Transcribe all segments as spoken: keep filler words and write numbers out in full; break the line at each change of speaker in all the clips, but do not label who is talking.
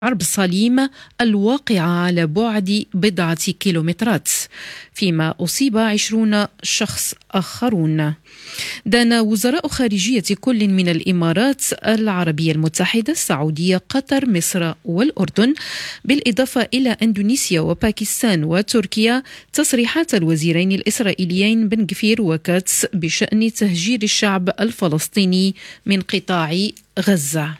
عرب صليم الواقعة على بعد بضعة كيلومترات، فيما أصيب عشرون شخص آخرون. دان وزراء خارجية كل من الإمارات العربية المتحدة، السعودية، قطر، مصر والأردن، بالإضافة إلى إندونيسيا وباكستان وتركيا، تصريحات الوزيرين الإسرائيليين بن غفير وكاتس بشأن تهجير الشعب الفلسطيني من قطاع غزة.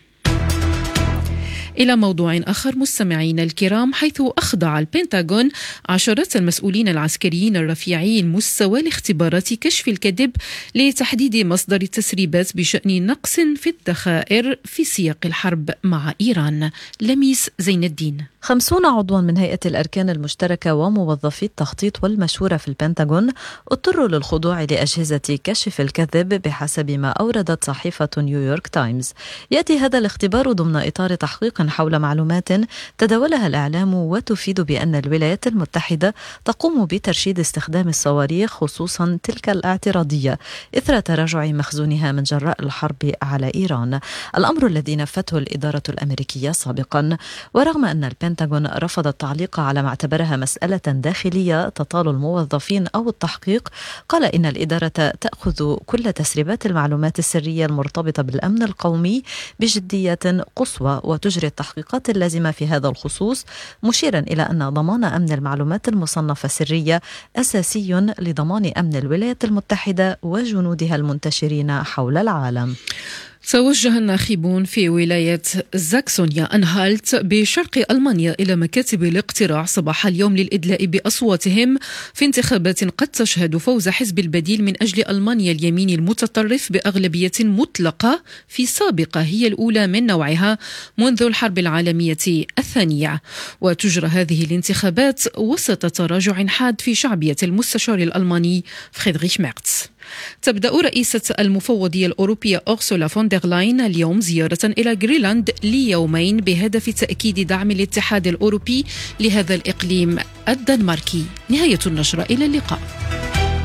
إلى موضوع آخر مستمعين الكرام، حيث أخضع البنتاغون عشرات المسؤولين العسكريين الرفيعي المستوى لاختبارات كشف الكذب لتحديد مصدر التسريبات بشأن نقص في الذخائر في سياق الحرب مع إيران. لميس زين الدين.
خمسون عضوا من هيئة الأركان المشتركة وموظفي التخطيط والمشورة في البنتاغون اضطروا للخضوع لأجهزة كشف الكذب بحسب ما أوردت صحيفة نيويورك تايمز. يأتي هذا الاختبار ضمن إطار تحقيق حول معلومات تداولها الإعلام وتفيد بأن الولايات المتحدة تقوم بترشيد استخدام الصواريخ، خصوصا تلك الاعتراضية، إثر تراجع مخزونها من جراء الحرب على إيران، الأمر الذي نفته الإدارة الأمريكية سابقا. ورغم أن البنتاغون رفض التعليق على ما اعتبرها مسألة داخلية تطال الموظفين أو التحقيق، قال إن الإدارة تأخذ كل تسريبات المعلومات السرية المرتبطة بالأمن القومي بجدية قصوى وتجري التحقيقات اللازمة في هذا الخصوص، مشيرا إلى أن ضمان أمن المعلومات المصنفة سرية أساسي لضمان أمن الولايات المتحدة وجنودها المنتشرين حول العالم.
توجه الناخبون في ولاية زاكسونيا أنهالت بشرق ألمانيا إلى مكاتب الاقتراع صباح اليوم للإدلاء بأصواتهم في انتخابات قد تشهد فوز حزب البديل من أجل ألمانيا اليميني المتطرف بأغلبية مطلقة في سابقة هي الأولى من نوعها منذ الحرب العالمية الثانية. وتجرى هذه الانتخابات وسط تراجع حاد في شعبية المستشار الألماني فريدريش ميرتس. تبدأ رئيسة المفوضية الأوروبية أورسولا فون دير لاين اليوم زيارة إلى غرينلاند ليومين بهدف تأكيد دعم الاتحاد الأوروبي لهذا الإقليم الدنماركي. نهاية النشرة، إلى اللقاء.